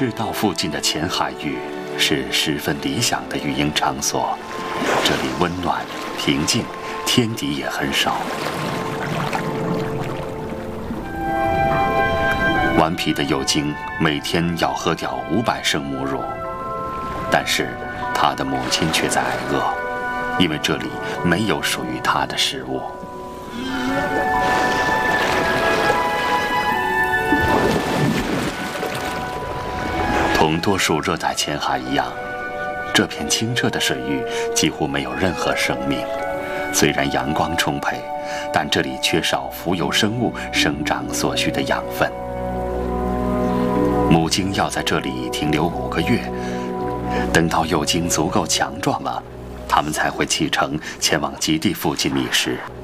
赤道附近的浅海域是十分理想的育婴场所，这里温暖、平静，天敌也很少。顽皮的幼鲸每天要喝掉500升母乳，但是它的母亲却在挨饿，因为这里没有属于它的食物。同多数热带浅海一样，这片清澈的水域几乎没有任何生命。虽然阳光充沛，但这里缺少浮游生物生长所需的养分。母鲸要在这里停留5个月，等到幼鲸足够强壮了，它们才会启程前往基地附近觅食。